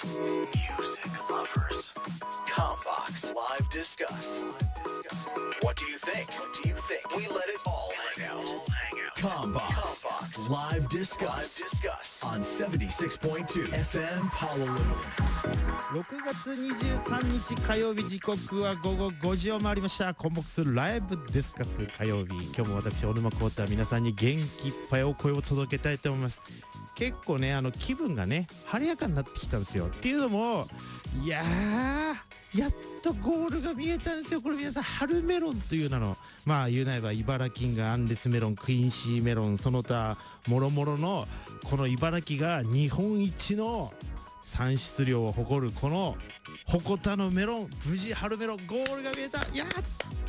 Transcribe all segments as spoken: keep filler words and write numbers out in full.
Music lovers. Combox Live Discuss. What do you think? What do you think? We let it all hang out. Combox, Combox Live Discuss. Live Discuss on seventy-six point two エフエム Honolulu。 ろくがつにじゅうさんにち火曜日、時刻は午後ごじを回りました。コンボックスライブディスカス火曜日、今日も私小沼孝太は皆さんに元気いっぱいお声を届けたいと思います。結構ね、あの気分がね晴れやかになってきたんですよ。っていうのも、いやーやっとゴールが見えたんですよ。これ皆さん、春メロンという名の、まあ言うなれば茨城がアンデスメロン、クインシーメロン、その他もろもろのこの茨城が日本一の産出量を誇るこの鉾田のメロン、無事春メロンゴールが見えた。やった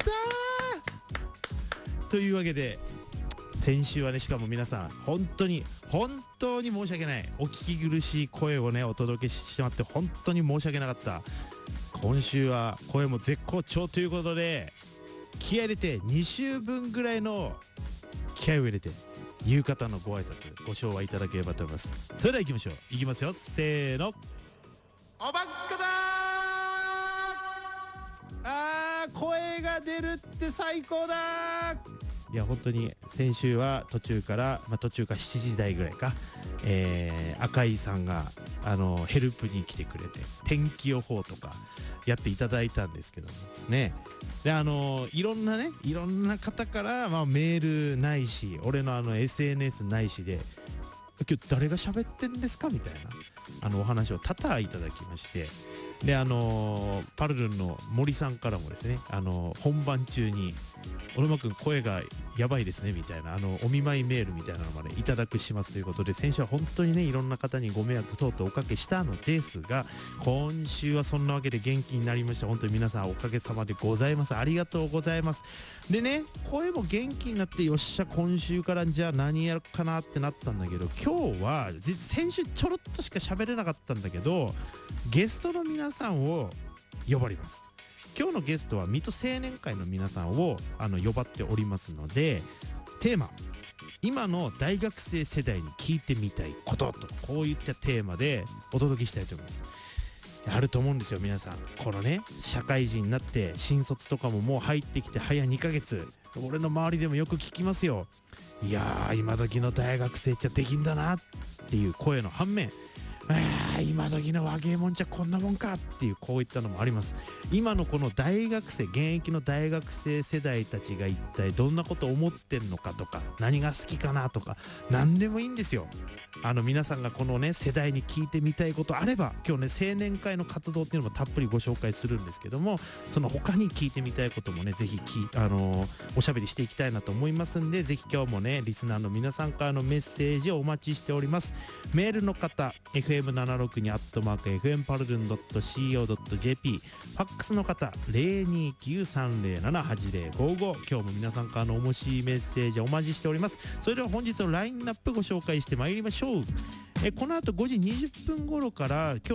ーというわけで、先週はね、しかも皆さん本当に本当に申し訳ない、お聞き苦しい声をねお届けしてしまって本当に申し訳なかった。今週は声も絶好調ということで、気合入れてに週分ぐらいの気合を入れて言う方のご挨拶ご唱和いただければと思います。それでは行きましょう。行きますよ、せーの。おばっかだー。あー、声が出るって最高だー。いや本当に先週は途中から、まあ、途中からしちじ台ぐらいか、えー、赤井さんがあのヘルプに来てくれて天気予報とかやっていただいたんですけどもね。で、あのいろんなねいろんな方から、まあ、メールないし俺のあの エスエヌエス ないしで、今日誰が喋ってんですかみたいなあのお話を多々いただきまして、であのー、パルルンの森さんからもですね、あのー、本番中に小沼くん声がやばいですねみたいなあのお見舞いメールみたいなのまでいただくしますということで、先週は本当にねいろんな方にご迷惑等々おかけしたのですが、今週はそんなわけで元気になりました。本当に皆さんおかげさまでございます。ありがとうございます。でね、声も元気になって、よっしゃ今週からじゃあ何やるかなってなったんだけど、今日は先週ちょろっとしか喋れなかったんだけど、ゲストの皆さんを呼ばれます。今日のゲストは水戸青年会の皆さんをあの呼ばっておりますので、テーマ、今の大学生世代に聞いてみたいことと、こういったテーマでお届けしたいと思います。あると思うんですよ皆さん。このね社会人になって新卒とかももう入ってきて早にかげつ、俺の周りでもよく聞きますよ。いやー今時の大学生っちゃできんだなっていう声の反面、あ今時の若えもんじゃこんなもんかっていう、こういったのもあります。今のこの大学生、現役の大学生世代たちが一体どんなことを思ってんのかとか、何が好きかなとか、何でもいいんですよ。あの皆さんがこのね世代に聞いてみたいことあれば、今日ね青年会の活動っていうのもたっぷりご紹介するんですけども、その他に聞いてみたいこともねぜひきあのー、おしゃべりしていきたいなと思いますんで、ぜひ今日もねリスナーの皆さんからのメッセージをお待ちしております。メールの方 エフエムななろくに アットマーク エフエム パルルン ドット シーオー ドット ジェーピー、 ファックスの方 ゼロにきゅうさんゼロななはちゼロごご、 今日も皆さんからのおもしいメッセージお待ちしております。それでは本日のラインナップご紹介してまいりましょう。えこの後ごじにじゅっぷん頃から今日